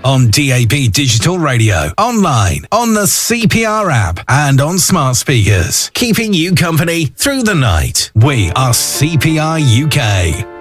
on DAB Digital Radio, online, on the CPR app, and on smart speakers. Keeping you company through the night. We are CPR UK.